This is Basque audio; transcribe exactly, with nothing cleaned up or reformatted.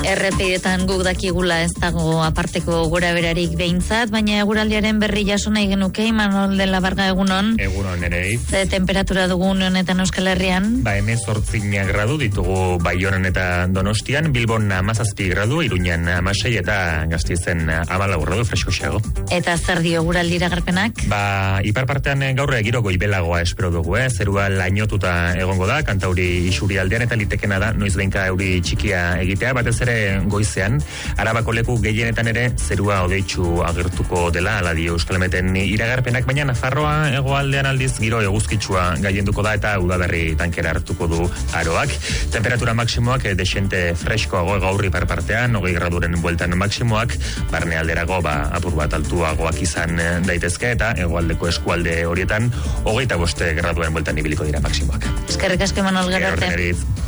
Errepidetan guk dakigula ez dago aparteko gora berarik behintzat, baina eguraldiaren berri jaso nahi genuke, Imanol de la Varga, egunon. Egunon ere. Ze temperatura dugun honetan Euskal Herrian? Ba, hemezortzi gradu ditugu Baionan eta Donostian, Bilbon hamazazpi gradu, Iruñan hamasei eta Gasteizen hamalau gradu freskoxeago. Eta zer dio eguraldira garpenak? Ba, ipar partean gaur giro goibelagoa espero dugu, eh? Zerua lainotuta egongo da, kantauri isuri aldean, eta litekena da, noiz behinka euri txikia egitea, batez ere goizean, Arabako leku gehienetan ere zerua odeitsu agertuko dela, ala dio Euskalmeten iragarpenak, baina Nafarroa hegoaldean aldiz giro eguzkitsua gailenduko da eta udaberri tankera hartuko du aroak. Temperatura maksimoak desente freskoago gaur ipar partean, hogei graduren bueltan maksimoak, barne alderago ba, apur bat altuagoak izan daitezke eta hegoaldeko eskualde horietan hogeita boste graduen bueltan ibiliko dira maksimoak. Eskerrik asko, Imanol, gero arte.